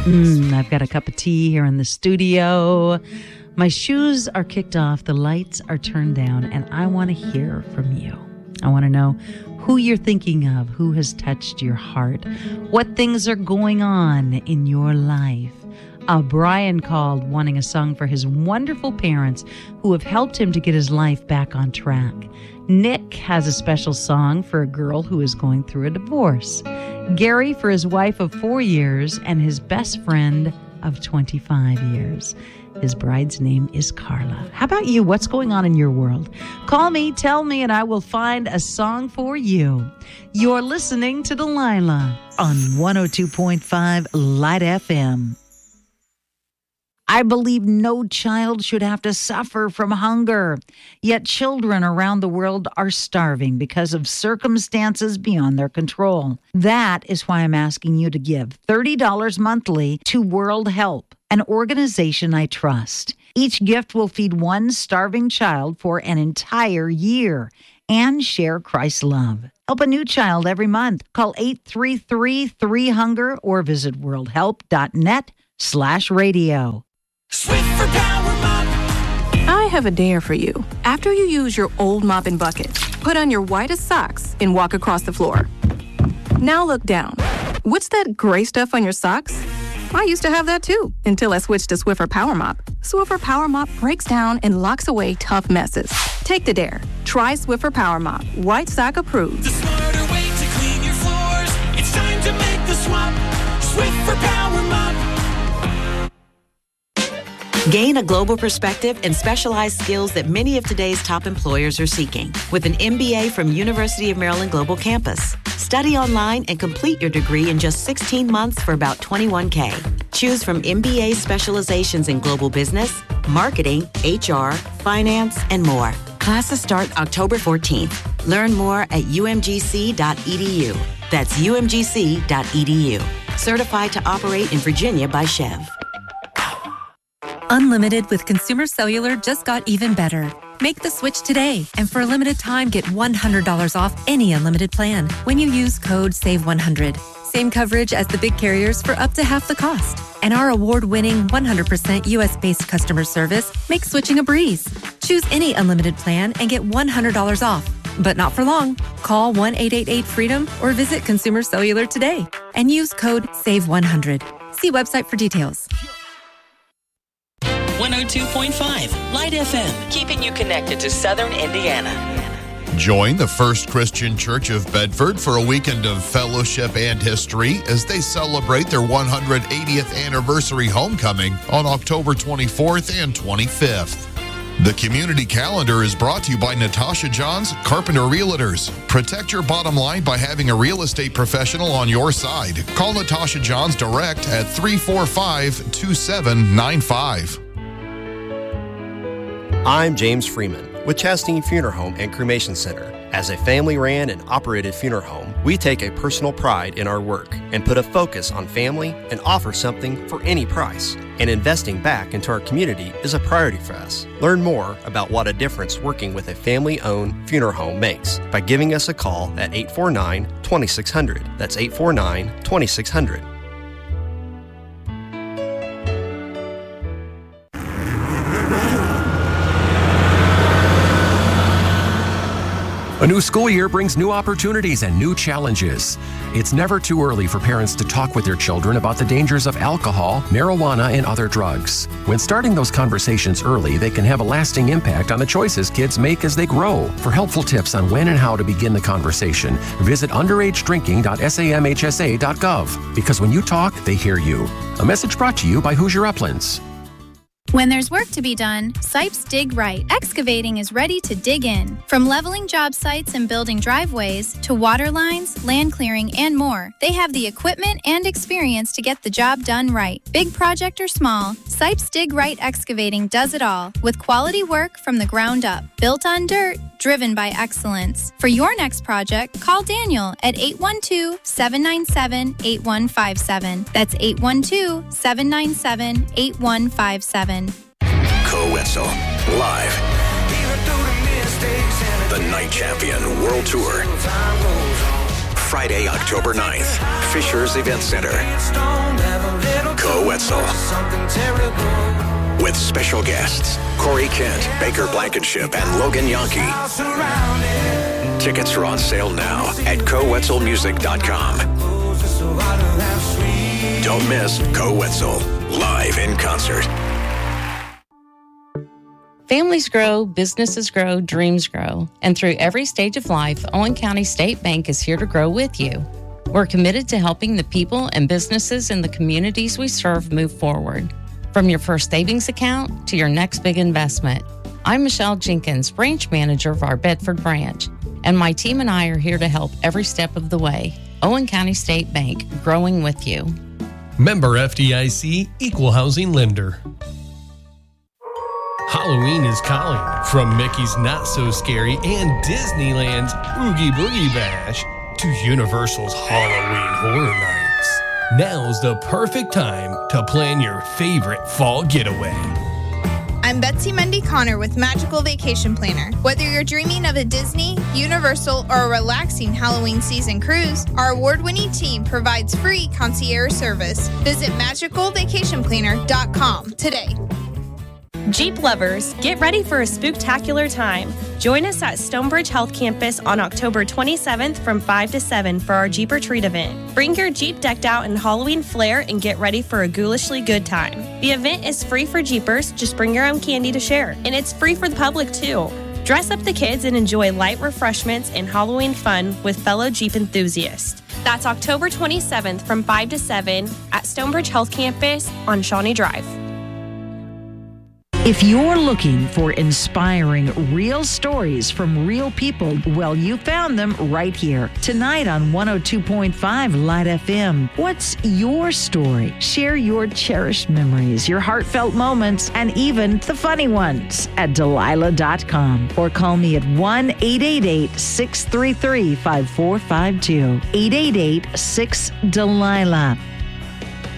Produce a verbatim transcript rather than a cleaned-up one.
Mm, I've got a cup of tea here in the studio. My shoes are kicked off, the lights are turned down, and I want to hear from you. I want to know who you're thinking of, who has touched your heart, what things are going on in your life. Uh, Brian called wanting a song for his wonderful parents who have helped him to get his life back on track. Nick has a special song for a girl who is going through a divorce. Gary for his wife of four years and his best friend of twenty-five years. His bride's name is Carla. How about you? What's going on in your world? Call me, tell me, and I will find a song for you. You're listening to Delilah on one oh two point five Light F M. I believe no child should have to suffer from hunger. Yet children around the world are starving because of circumstances beyond their control. That is why I'm asking you to give thirty dollars monthly to World Help, an organization I trust. Each gift will feed one starving child for an entire year and share Christ's love. Help a new child every month. Call eight three three, three, hunger or visit worldhelp.net slash radio. Swiffer Power Mop. I have a dare for you. After you use your old mop and bucket, put on your whitest socks and walk across the floor. Now look down. What's that gray stuff on your socks? I used to have that too, until I switched to Swiffer Power Mop. Swiffer Power Mop breaks down and locks away tough messes. Take the dare. Try Swiffer Power Mop. White sock approved. The smarter way to clean your floors. It's time to make the swap. Swiffer Power Mop. Gain a global perspective and specialized skills that many of today's top employers are seeking with an M B A from University of Maryland Global Campus. Study online and complete your degree in just sixteen months for about twenty-one thousand dollars. Choose from M B A specializations in global business, marketing, H R, finance, and more. Classes start October fourteenth. Learn more at u m g c dot e d u. That's u m g c dot e d u. Certified to operate in Virginia by Chev. Unlimited with Consumer Cellular just got even better. Make the switch today, and for a limited time, get one hundred dollars off any unlimited plan when you use code save one hundred. Same coverage as the big carriers for up to half the cost. And our award-winning one hundred percent U S-based customer service makes switching a breeze. Choose any unlimited plan and get one hundred dollars off. But not for long. Call one eight eight eight freedom or visit Consumer Cellular today and use code save one hundred. See website for details. one oh two point five Light F M, keeping you connected to Southern Indiana. Join the First Christian Church of Bedford for a weekend of fellowship and history as they celebrate their one hundred eightieth anniversary homecoming on October twenty-fourth and twenty-fifth. The community calendar is brought to you by Natasha Johns Carpenter Realtors. Protect your bottom line by having a real estate professional on your side. Call Natasha Johns direct at three four five, two seven nine five. I'm James Freeman with Chastine Funeral Home and Cremation Center. As a family-ran and operated funeral home, we take a personal pride in our work and put a focus on family and offer something for any price. And investing back into our community is a priority for us. Learn more about what a difference working with a family-owned funeral home makes by giving us a call at eight four nine, two six zero zero. That's eight four nine, two six zero zero. A new school year brings new opportunities and new challenges. It's never too early for parents to talk with their children about the dangers of alcohol, marijuana, and other drugs. When starting those conversations early, they can have a lasting impact on the choices kids make as they grow. For helpful tips on when and how to begin the conversation, visit underage drinking dot samhsa dot gov. Because when you talk, they hear you. A message brought to you by Hoosier Uplands. When there's work to be done, Sipes Dig Right Excavating is ready to dig in. From leveling job sites and building driveways to water lines, land clearing, and more, they have the equipment and experience to get the job done right. Big project or small, Sipes Dig Right Excavating does it all with quality work from the ground up. Built on dirt, driven by excellence. For your next project, call Daniel at eight one two, seven nine seven, eight one five seven. That's eight one two, seven nine seven, eight one five seven. Coetzel, live. The Night Champion World Tour. Friday, October ninth. Fisher's Event Center. Co Wetzel. With special guests, Corey Kent, Baker Blankenship, and Logan Yankee. Tickets are on sale now at co wetzel music dot com. Don't miss Co Wetzel, live in concert. Families grow, businesses grow, dreams grow. And through every stage of life, Owen County State Bank is here to grow with you. We're committed to helping the people and businesses in the communities we serve move forward. From your first savings account to your next big investment. I'm Michelle Jenkins, branch manager of our Bedford branch, and my team and I are here to help every step of the way. Owen County State Bank, growing with you. Member F D I C, Equal Housing Lender. Halloween is calling. From Mickey's Not So Scary and Disneyland's Oogie Boogie Bash to Universal's Halloween Horror Nights. Now's the perfect time to plan your favorite fall getaway. I'm Betsy Mundy Connor with Magical Vacation Planner. Whether you're dreaming of a Disney, Universal, or a relaxing Halloween season cruise, our award-winning team provides free concierge service. Visit magical vacation planner dot com today. Jeep lovers, get ready for a spooktacular time. Join us at Stonebridge Health Campus on October twenty-seventh from five to seven for our Jeep Retreat event. Bring your Jeep decked out in Halloween flair and get ready for a ghoulishly good time. The event is free for Jeepers, just bring your own candy to share. And it's free for the public too. Dress up the kids and enjoy light refreshments and Halloween fun with fellow Jeep enthusiasts. That's October twenty-seventh from five to seven at Stonebridge Health Campus on Shawnee Drive. If you're looking for inspiring real stories from real people, well, you found them right here. Tonight on one oh two point five Light F M. What's your story? Share your cherished memories, your heartfelt moments, and even the funny ones at Delilah dot com. Or call me at one eight eight eight, six three three, five four five two. eight eight eight, six, Delilah.